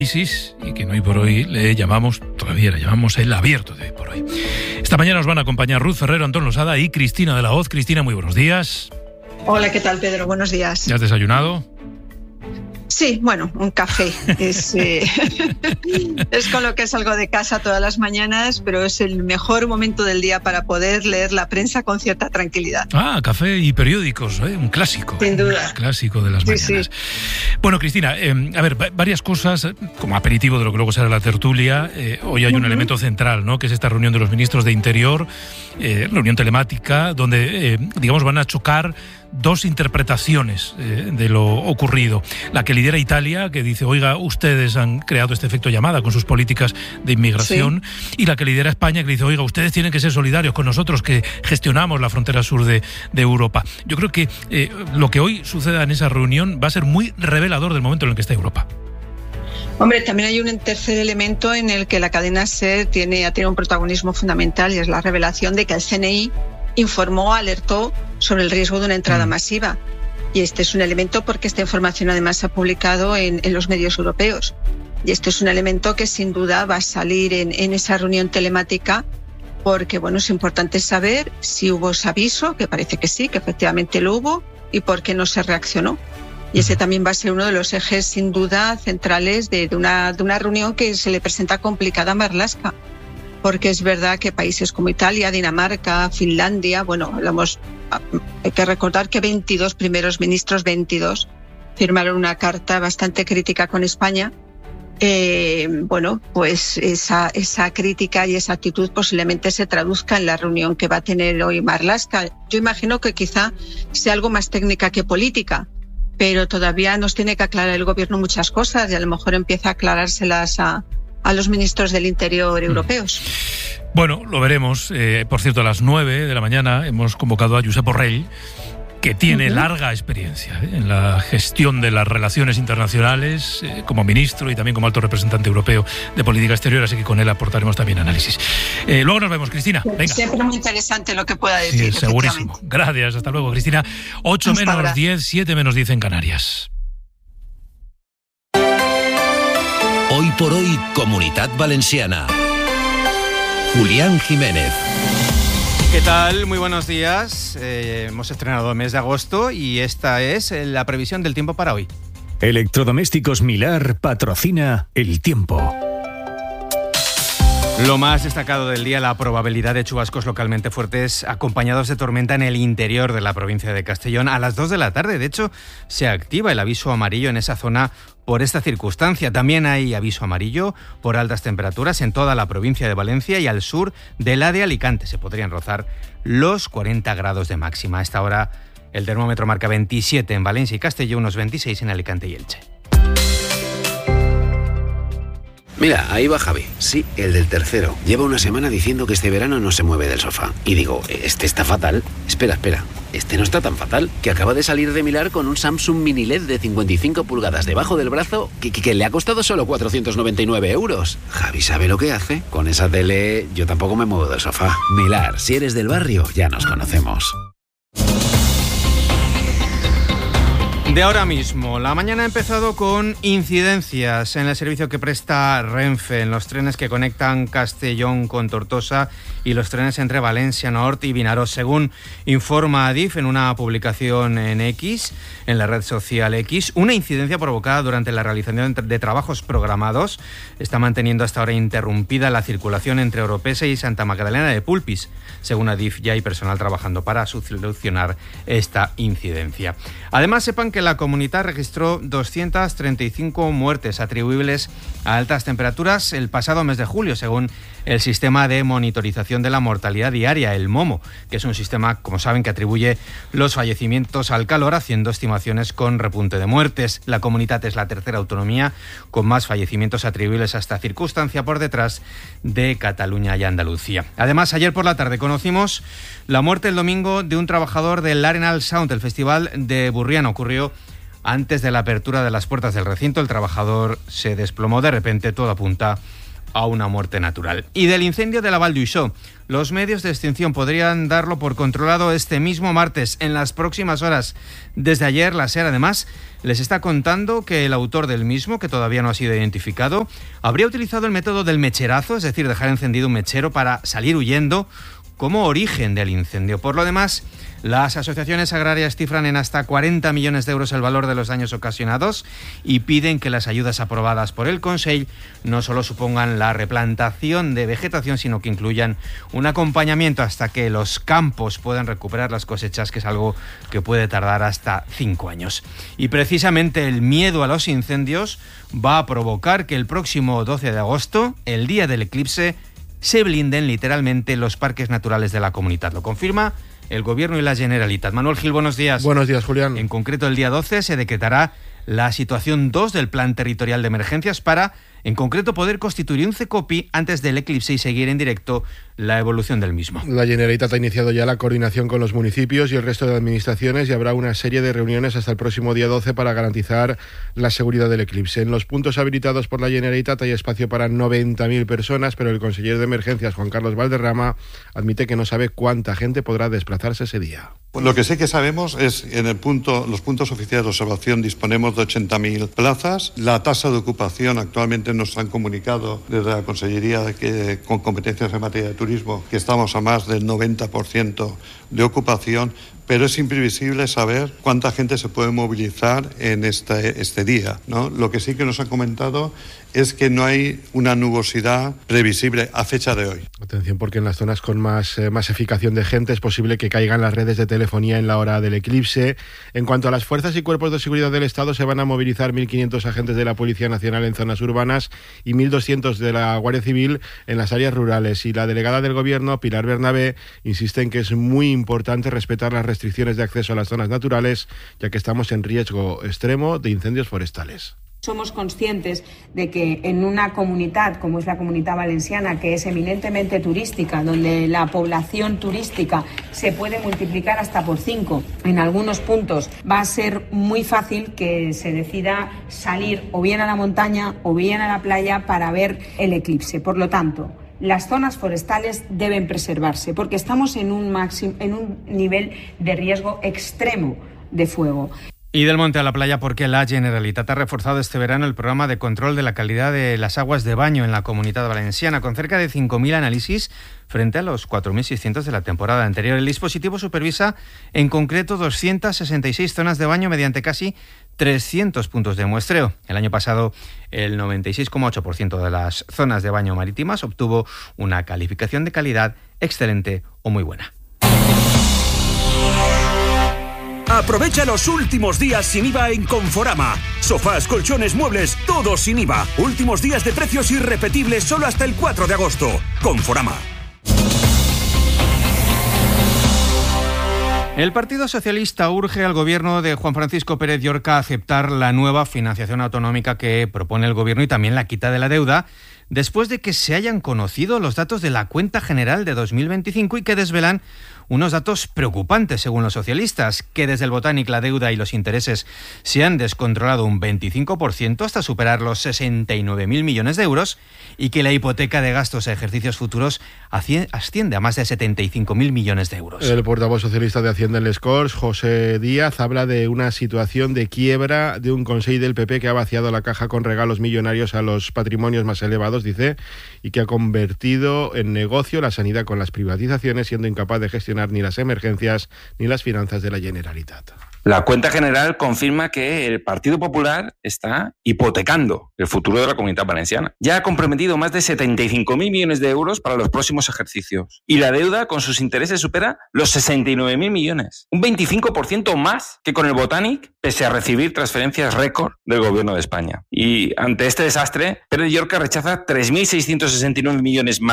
crisis y que hoy por hoy le llamamos el abierto de hoy por hoy. Esta mañana nos van a acompañar Ruth Ferrero, Antón Losada y Cristina de la Hoz. Cristina, muy buenos días. Hola, ¿qué tal, Pedro? Buenos días. ¿Ya has desayunado? Sí, bueno, un café. Es con lo que salgo de casa todas las mañanas, pero es el mejor momento del día para poder leer la prensa con cierta tranquilidad. Ah, café y periódicos, un clásico. Sin duda. Un clásico de las mañanas. Sí. Bueno, Cristina, a ver, varias cosas como aperitivo de lo que luego será la tertulia. Hoy hay un elemento central, ¿no? Que es esta reunión de los ministros de Interior, reunión telemática, donde, digamos, van a chocar dos interpretaciones de lo ocurrido. La que lidera Italia, que dice, oiga, ustedes han creado este efecto llamada con sus políticas de inmigración, sí. Y la que lidera España, que dice, oiga, ustedes tienen que ser solidarios con nosotros que gestionamos la frontera sur de Europa. Yo creo que lo que hoy suceda en esa reunión va a ser muy revelador del momento en el que está Europa. Hombre, también hay un tercer elemento en el que la cadena SER ha tenido un protagonismo fundamental, y es la revelación de que el CNI alertó sobre el riesgo de una entrada masiva. Y este es un elemento porque esta información además se ha publicado en los medios europeos. Y esto es un elemento que sin duda va a salir en esa reunión telemática, porque bueno, es importante saber si hubo ese aviso, que parece que sí, que efectivamente lo hubo, y por qué no se reaccionó. Y ese también va a ser uno de los ejes sin duda centrales de una reunión que se le presenta complicada a Marlaska. Porque es verdad que países como Italia, Dinamarca, Finlandia, bueno, hay que recordar que 22 primeros ministros, 22, firmaron una carta bastante crítica con España. Bueno, pues esa crítica y esa actitud posiblemente se traduzca en la reunión que va a tener hoy Marlaska. Yo imagino que quizá sea algo más técnica que política, pero todavía nos tiene que aclarar el gobierno muchas cosas y a lo mejor empieza a aclarárselas a los ministros del Interior europeos. Bueno, lo veremos. Por cierto, a las 9 de la mañana hemos convocado a Josep Borrell, que tiene larga experiencia en la gestión de las relaciones internacionales como ministro y también como alto representante europeo de política exterior, así que con él aportaremos también análisis. Luego nos vemos, Cristina. Venga. Siempre muy interesante lo que pueda decir. Sí, segurísimo. Gracias, hasta luego, Cristina. 8 menos 10, 7 menos 10 en Canarias. Hoy por hoy, Comunitat Valenciana. Julián Jiménez. ¿Qué tal? Muy buenos días. Hemos estrenado el mes de agosto y esta es la previsión del tiempo para hoy. Electrodomésticos Milar patrocina el tiempo. Lo más destacado del día, la probabilidad de chubascos localmente fuertes acompañados de tormenta en el interior de la provincia de Castellón a las 2 de la tarde. De hecho, se activa el aviso amarillo en esa zona por esta circunstancia. También hay aviso amarillo por altas temperaturas en toda la provincia de Valencia y al sur de la de Alicante. Se podrían rozar los 40 grados de máxima. A esta hora el termómetro marca 27 en Valencia y Castellón, unos 26 en Alicante y Elche. Mira, ahí va Javi. Sí, el del tercero. Lleva una semana diciendo que este verano no se mueve del sofá. Y digo, este está fatal. Espera. Este no está tan fatal. Que acaba de salir de Milar con un Samsung Mini LED de 55 pulgadas debajo del brazo que le ha costado solo 499 euros. Javi sabe lo que hace. Con esa tele yo tampoco me muevo del sofá. Milar, si eres del barrio, ya nos conocemos. De ahora mismo, la mañana ha empezado con incidencias en el servicio que presta Renfe, en los trenes que conectan Castellón con Tortosa y los trenes entre Valencia Norte y Vinaròs. Según informa Adif en una publicación en X, en la red social X, una incidencia provocada durante la realización de trabajos programados está manteniendo hasta ahora interrumpida la circulación entre Oropesa y Santa Magdalena de Pulpis. Según Adif, ya hay personal trabajando para solucionar esta incidencia. Además, sepan que la comunidad registró 235 muertes atribuibles a altas temperaturas el pasado mes de julio, según el sistema de monitorización de la mortalidad diaria, el MOMO, que es un sistema, como saben, que atribuye los fallecimientos al calor, haciendo estimaciones con repunte de muertes. La comunidad es la tercera autonomía con más fallecimientos atribuibles a esta circunstancia, por detrás de Cataluña y Andalucía. Además, ayer por la tarde conocimos la muerte el domingo de un trabajador del Arenal Sound, el festival de Burriana. Ocurrió antes de la apertura de las puertas del recinto. El trabajador se desplomó de repente, todo apunta a una muerte natural. Y del incendio de la Val d'Uixó, los medios de extinción podrían darlo por controlado este mismo martes, en las próximas horas. Desde ayer, la SER, además, les está contando que el autor del mismo, que todavía no ha sido identificado, habría utilizado el método del mecherazo, es decir, dejar encendido un mechero para salir huyendo, como origen del incendio. Por lo demás, las asociaciones agrarias cifran en hasta 40 millones de euros el valor de los daños ocasionados y piden que las ayudas aprobadas por el Consell no solo supongan la replantación de vegetación, sino que incluyan un acompañamiento hasta que los campos puedan recuperar las cosechas, que es algo que puede tardar hasta 5 años. Y precisamente el miedo a los incendios va a provocar que el próximo 12 de agosto, el día del eclipse, se blinden literalmente los parques naturales de la comunidad. Lo confirma el Gobierno y la Generalitat. Manuel Gil, buenos días. Buenos días, Julián. En concreto, el día 12 se decretará la situación 2 del Plan Territorial de Emergencias para, en concreto, poder constituir un CECOPI antes del eclipse y seguir en directo la evolución del mismo. La Generalitat ha iniciado ya la coordinación con los municipios y el resto de administraciones y habrá una serie de reuniones hasta el próximo día 12 para garantizar la seguridad del eclipse. En los puntos habilitados por la Generalitat hay espacio para 90.000 personas, pero el consejero de Emergencias, Juan Carlos Valderrama, admite que no sabe cuánta gente podrá desplazarse ese día. Lo que sí que sabemos es que en los puntos oficiales de observación disponemos de 80.000 plazas. La tasa de ocupación actualmente nos han comunicado desde la Consellería con competencias en materia de turismo que estamos a más del 90% de ocupación, pero es imprevisible saber cuánta gente se puede movilizar en este día, ¿no? Lo que sí que nos han comentado es que no hay una nubosidad previsible a fecha de hoy. Atención, porque en las zonas con más masificación de gente es posible que caigan las redes de telefonía en la hora del eclipse. En cuanto a las fuerzas y cuerpos de seguridad del Estado, se van a movilizar 1.500 agentes de la Policía Nacional en zonas urbanas y 1.200 de la Guardia Civil en las áreas rurales. Y la delegada del Gobierno, Pilar Bernabé, insiste en que es muy importante respetar las restricciones de acceso a las zonas naturales, ya que estamos en riesgo extremo de incendios forestales. Somos conscientes de que en una comunidad como es la Comunitat Valenciana, que es eminentemente turística, donde la población turística se puede multiplicar hasta por 5, en algunos puntos va a ser muy fácil que se decida salir o bien a la montaña o bien a la playa para ver el eclipse. Por lo tanto, las zonas forestales deben preservarse porque estamos en un nivel de riesgo extremo de fuego. Y del monte a la playa, porque la Generalitat ha reforzado este verano el programa de control de la calidad de las aguas de baño en la Comunitat Valenciana, con cerca de 5.000 análisis frente a los 4.600 de la temporada anterior. El dispositivo supervisa en concreto 266 zonas de baño mediante casi 300 puntos de muestreo. El año pasado, el 96,8% de las zonas de baño marítimas obtuvo una calificación de calidad excelente o muy buena. Aprovecha los últimos días sin IVA en Conforama. Sofás, colchones, muebles, todo sin IVA. Últimos días de precios irrepetibles solo hasta el 4 de agosto. Conforama. El Partido Socialista urge al gobierno de Juan Francisco Pérez Llorca a aceptar la nueva financiación autonómica que propone el gobierno y también la quita de la deuda, después de que se hayan conocido los datos de la cuenta general de 2025 y que desvelan unos datos preocupantes según los socialistas, que desde el Botanic la deuda y los intereses se han descontrolado un 25% hasta superar los 69.000 millones de euros y que la hipoteca de gastos a ejercicios futuros asciende a más de 75.000 millones de euros. El portavoz socialista de Hacienda en Les Corts, José Díaz, habla de una situación de quiebra de un Consell del PP que ha vaciado la caja con regalos millonarios a los patrimonios más elevados, dice, y que ha convertido en negocio la sanidad con las privatizaciones, siendo incapaz de gestionar ni las emergencias ni las finanzas de la Generalitat. La cuenta general confirma que el Partido Popular está hipotecando el futuro de la Comunitat Valenciana. Ya ha comprometido más de 75.000 millones de euros para los próximos ejercicios. Y la deuda con sus intereses supera los 69.000 millones. Un 25% más que con el Botanic, pese a recibir transferencias récord del Gobierno de España. Y ante este desastre, Pérez Llorca rechaza 3.669 millones más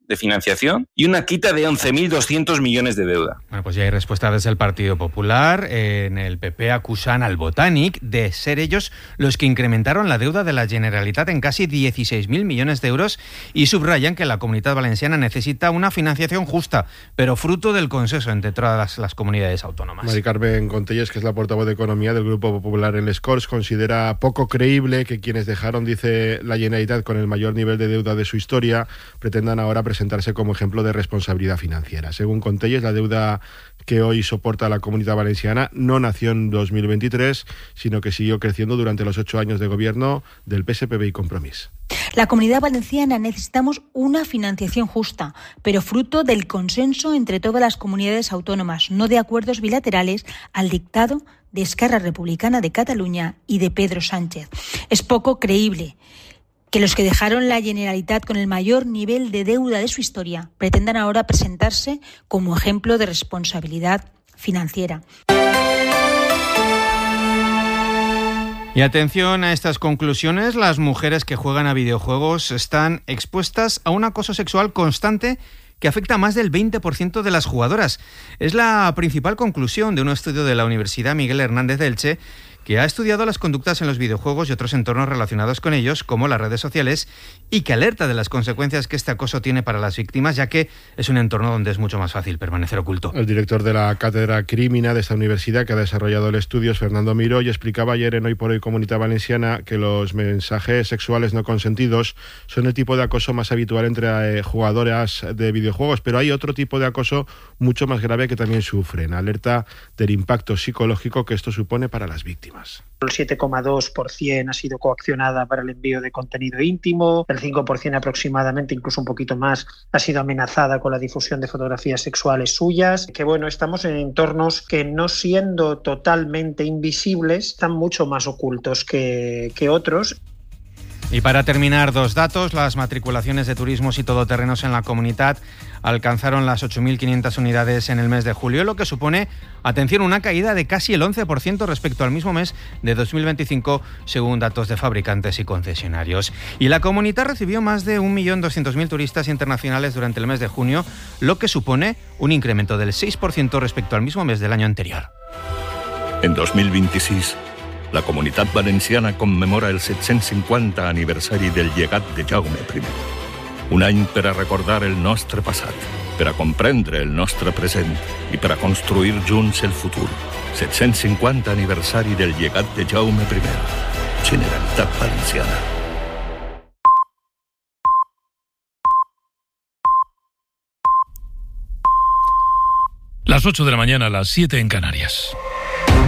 de financiación y una quita de 11.200 millones de deuda. Bueno, pues ya hay respuesta desde el Partido Popular. En el PP acusan al Botànic de ser ellos los que incrementaron la deuda de la Generalitat en casi 16.000 millones de euros y subrayan que la Comunitat Valenciana necesita una financiación justa, pero fruto del consenso entre todas las comunidades autónomas. Mari Carmen Contelles, que es la portavoz de Economía del Grupo Popular en les Corts, considera poco creíble que quienes dejaron, dice, la Generalitat con el mayor nivel de deuda de su historia pretendan ahora presentarse como ejemplo de responsabilidad financiera. Según Contelles, la deuda que hoy soporta la Comunitat Valenciana no nació en 2023, sino que siguió creciendo durante los 8 años de gobierno del PSPB y Compromís. La Comunidad Valenciana necesitamos una financiación justa, pero fruto del consenso entre todas las comunidades autónomas, no de acuerdos bilaterales al dictado de Esquerra Republicana de Cataluña y de Pedro Sánchez. Es poco creíble que los que dejaron la Generalitat con el mayor nivel de deuda de su historia pretendan ahora presentarse como ejemplo de responsabilidad financiera. Y atención a estas conclusiones, las mujeres que juegan a videojuegos están expuestas a un acoso sexual constante que afecta a más del 20% de las jugadoras. Es la principal conclusión de un estudio de la Universidad Miguel Hernández de Elche, que ha estudiado las conductas en los videojuegos y otros entornos relacionados con ellos, como las redes sociales, y que alerta de las consecuencias que este acoso tiene para las víctimas, ya que es un entorno donde es mucho más fácil permanecer oculto. El director de la Cátedra Crímina de esta universidad, que ha desarrollado el estudio, es Fernando Miró, y explicaba ayer en Hoy por Hoy Comunitat Valenciana que los mensajes sexuales no consentidos son el tipo de acoso más habitual entre jugadoras de videojuegos, pero hay otro tipo de acoso mucho más grave que también sufren. Alerta del impacto psicológico que esto supone para las víctimas. El 7,2% ha sido coaccionada para el envío de contenido íntimo, el 5% aproximadamente, incluso un poquito más, ha sido amenazada con la difusión de fotografías sexuales suyas. Que bueno, estamos en entornos que, no siendo totalmente invisibles, están mucho más ocultos que otros. Y para terminar, 2 datos. Las matriculaciones de turismos y todoterrenos en la comunidad alcanzaron las 8.500 unidades en el mes de julio, lo que supone, atención, una caída de casi el 11% respecto al mismo mes de 2025, según datos de fabricantes y concesionarios. Y la comunidad recibió más de 1.200.000 turistas internacionales durante el mes de junio, lo que supone un incremento del 6% respecto al mismo mes del año anterior. En 2026, la Comunitat Valenciana commemora el 750 aniversari del llegat de Jaume I. Un any per a recordar el nostre passat, per a comprendre el nostre present i per a construir junts el futur. 750 aniversari del llegat de Jaume I. Generalitat Valenciana. Las 8 de la mañana, las 7 en Canarias.